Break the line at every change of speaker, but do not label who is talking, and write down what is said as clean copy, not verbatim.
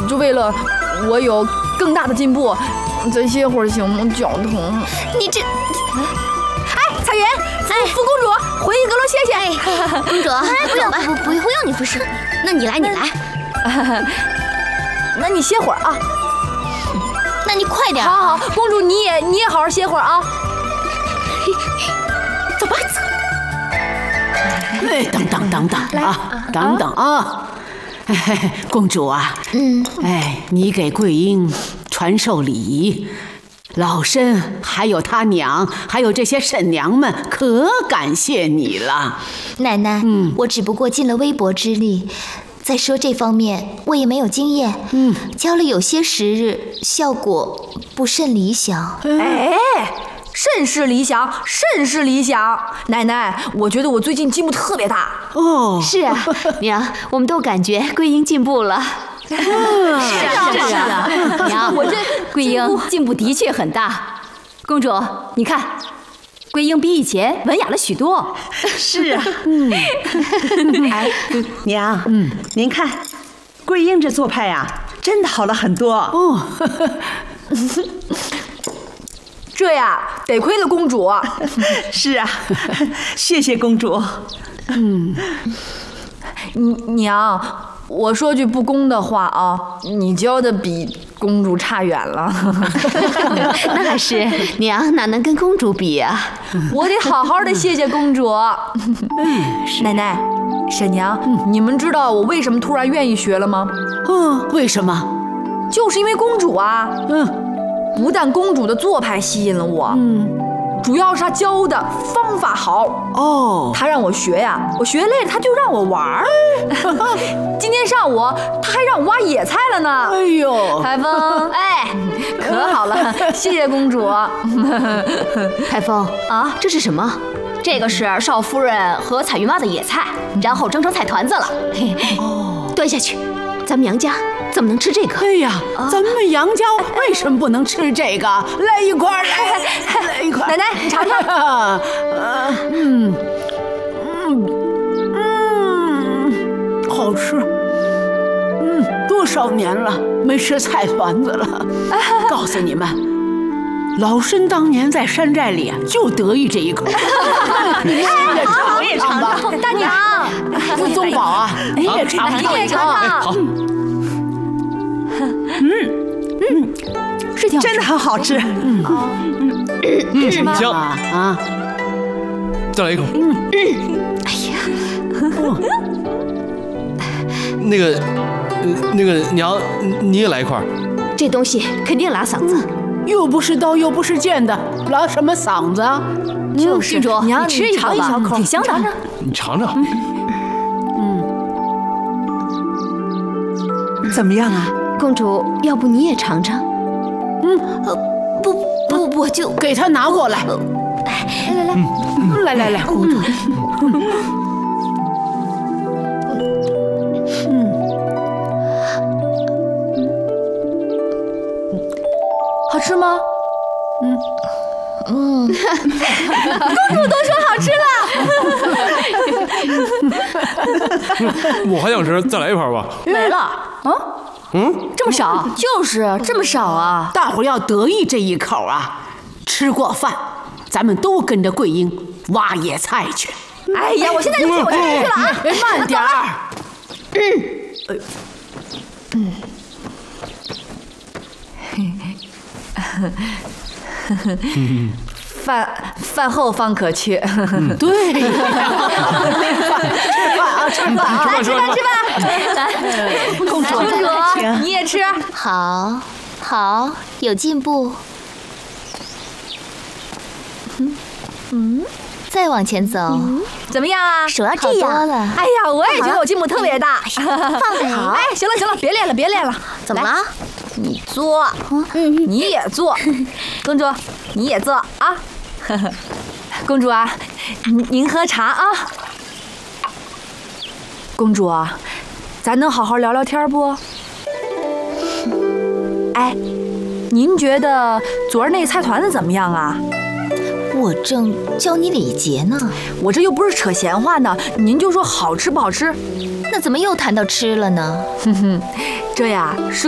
就为了我有更大的进步，再歇会儿行吗？脚疼。
你这，
彩云，福公主，回阁楼歇歇。
公主，不用你服侍，那你来。
那你歇会儿啊。
那你快点。
好，公主你也好好歇会儿啊。
走吧。
哎，等等啊！公主啊，你给桂英传授礼仪，老身还有他娘，还有这些婶娘们，可感谢你了。
奶奶，我只不过尽了微薄之力。再说这方面，我也没有经验。教了有些时日，效果不甚理想。
甚是理想。奶奶，我觉得我最近进步特别大。
哦，
是啊，娘，我们都感觉桂英进步了。
是啊，娘，
我这
桂英进步的确很大。公主，你看，桂英比以前文雅了许多。
是啊，哎，娘，您看，桂英这做派呀，真的好了很多。
哦，
这呀，得亏了公主。
是啊，谢谢公主。
娘，我说句不公的话啊，你教的比公主差远了。
那是，娘哪能跟公主比啊？
我得好好的谢谢公主。奶奶、婶娘，你们知道我为什么突然愿意学了吗？
为什么？
就是因为公主啊。不但公主的做派吸引了我，主要是她教的方法好。
哦，
她让我学呀，我学累了，她就让我玩儿。今天上午她还让我挖野菜了呢。
哎呦，
海峰，可好了，谢谢公主。
海峰啊，这是什么？这个是少夫人和彩云挖的野菜，然后蒸成菜团子了。端下去，咱们娘家怎么能吃这个？
哎呀，咱们杨家为什么不能吃这个？来一块儿，来一块儿。
奶奶，你尝尝。
好吃。多少年了没吃菜团子了。告诉你们，老身当年在山寨里就得意这一口。你们也尝一尝吧。
大娘，
宗宝啊，你也尝尝。
好。
是挺
真的很好吃。
香
啊！
再来一口。
哎呀，
那个娘，你也来一块儿。
这东西肯定拉嗓子。
又不是刀又不是剑的，拉什么嗓子啊？
就是公主，
娘，
你吃一口吧，
尝一小口，
挺香的。
你尝尝。
怎么样啊？
公主，要不你也尝尝？不，就
给他拿过来。来，公主。
好吃吗？公主都说好吃了。
我还想吃，再来一盘吧。
没了。
这么少？
就是这么少啊！
大伙儿要得意这一口啊！吃过饭，咱们都跟着桂英挖野菜去。
哎呀，我现在就去，去了啊！
慢点儿。
饭后方可去。
对，吃饭啊！
吃饭！
公主，
你也吃。
好，有进步。再往前走，
怎么样啊？
手要这样。好多了。
哎呀，我也觉得我进步特别大。
放开。
好，行了，别练了。
怎么了？
你做，你也做，公主你也做啊。公主啊，您喝茶啊。公主啊，咱能好好聊聊天不？哎，您觉得昨儿那菜团子怎么样啊？
我正教你礼节呢。
我这又不是扯闲话呢，您就说好吃不好吃？
那怎么又谈到吃了呢？
这呀是。